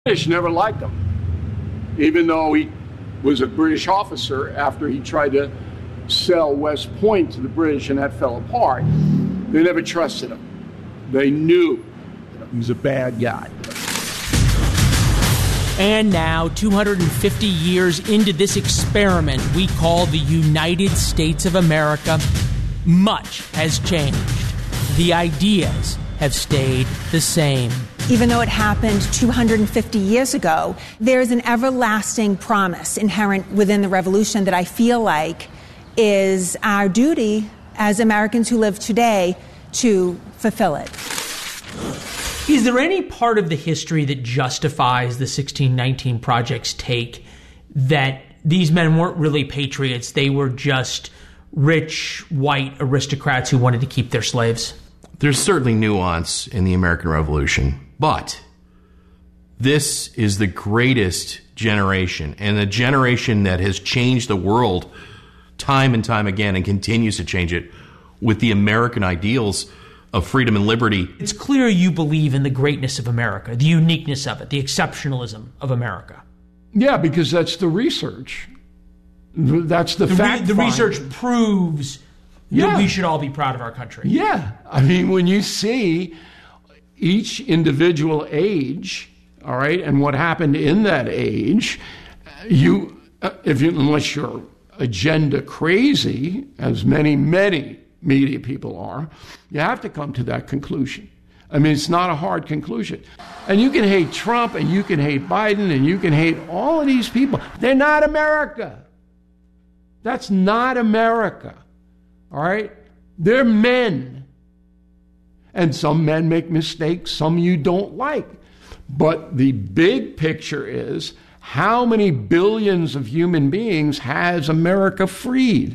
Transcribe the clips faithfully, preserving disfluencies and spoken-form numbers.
British never liked him, even though he was a British officer after he tried to sell West Point to the British and that fell apart. They never trusted him. They knew he was a bad guy. And now, two hundred fifty years into this experiment we call the United States of America, much has changed. The ideas have stayed the same. Even though it happened two hundred fifty years ago, there's an everlasting promise inherent within the revolution that I feel like is our duty as Americans who live today to fulfill it. Is there any part of the history that justifies the sixteen nineteen Project's take that these men weren't really patriots, they were just rich, white aristocrats who wanted to keep their slaves? There's certainly nuance in the American Revolution, but this is the greatest generation, and a generation that has changed the world time and time again and continues to change it with the American ideals of freedom and liberty. It's clear you believe in the greatness of America, the uniqueness of it, the exceptionalism of America. Yeah, because that's the research. That's the, the fact. Re- the research proves yeah. that we should all be proud of our country. Yeah. I mean, when you see each individual age, all right, and what happened in that age, you, if you, unless you're agenda crazy, as many, many media people are, you have to come to that conclusion. I mean, it's not a hard conclusion. And you can hate Trump, and you can hate Biden, and you can hate all of these people. They're not America. That's not America. All right? They're men. And some men make mistakes, some you don't like. But the big picture is, how many billions of human beings has America freed?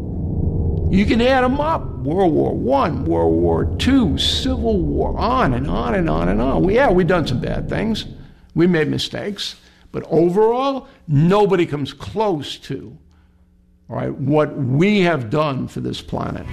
You can add them up. World War One, World War Two, Civil War, on and on and on and on. Yeah, we've done some bad things. We made mistakes. But overall, nobody comes close to, all right, what we have done for this planet.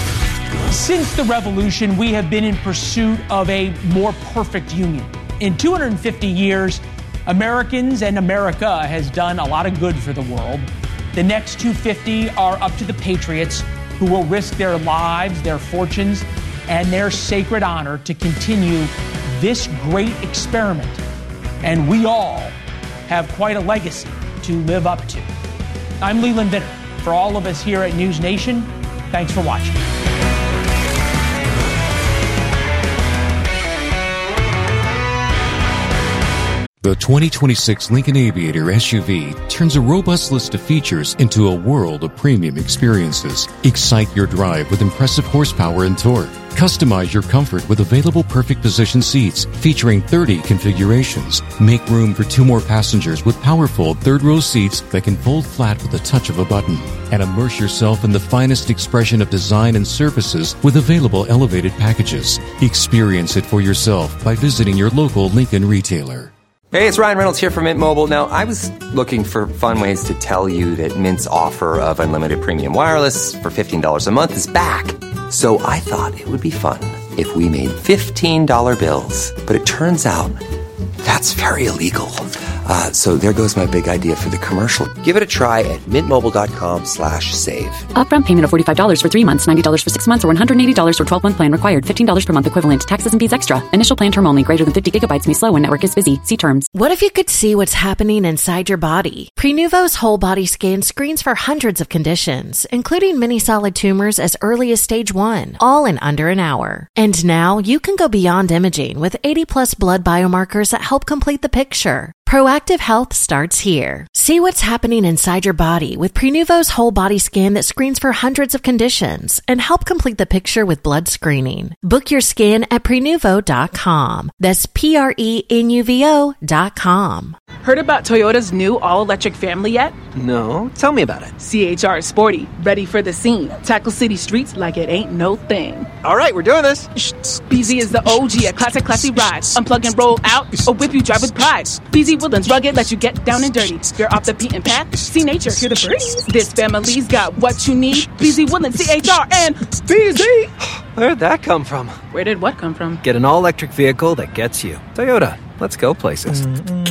Since the revolution, we have been in pursuit of a more perfect union. In two hundred fifty years, Americans and America has done a lot of good for the world. The next two hundred fifty are up to the patriots, who will risk their lives, their fortunes, and their sacred honor to continue this great experiment. And we all have quite a legacy to live up to. I'm Leland Vinner. For all of us here at News Nation, thanks for watching. The twenty twenty-six Lincoln Aviator S U V turns a robust list of features into a world of premium experiences. Excite your drive with impressive horsepower and torque. Customize your comfort with available perfect position seats featuring thirty configurations. Make room for two more passengers with powerful third-row seats that can fold flat with the touch of a button. And immerse yourself in the finest expression of design and services with available elevated packages. Experience it for yourself by visiting your local Lincoln retailer. Hey, it's Ryan Reynolds here from Mint Mobile. Now, I was looking for fun ways to tell you that Mint's offer of unlimited premium wireless for fifteen dollars a month is back. So I thought it would be fun if we made fifteen dollar bills. But it turns out that's very illegal. Uh, so there goes my big idea for the commercial. Give it a try at mintmobile.com slash save. Upfront payment of forty-five dollars for three months, ninety dollars for six months, or one hundred eighty dollars for twelve-month plan required. fifteen dollars per month equivalent. Taxes and fees extra. Initial plan term only. Greater than fifty gigabytes may slow when network is busy. See terms. What if you could see what's happening inside your body? Prenuvo's whole body scan screens for hundreds of conditions, including many solid tumors as early as stage one, all in under an hour. And now you can go beyond imaging with eighty plus blood biomarkers that help complete the picture. Proactive health starts here. See what's happening inside your body with Prenuvo's whole body scan that screens for hundreds of conditions and help complete the picture with blood screening. Book your scan at prenuvo dot com. That's P R E N U V O dot com. Heard about Toyota's new all-electric family yet? No, tell me about it. C H R is sporty, ready for the scene. Tackle city streets like it ain't no thing. All right, we're doing this. B Z is the O G, a classic, classy ride. Unplug and roll out, or whip you drive with pride. B Z Woodlands rugged, let you get down and dirty. You're off the beaten path, see nature, hear the birds. This family's got what you need. B Z Woodlands, C H R, and B Z. Where'd that come from? Where did what come from? Get an all-electric vehicle that gets you. Toyota. let's go places.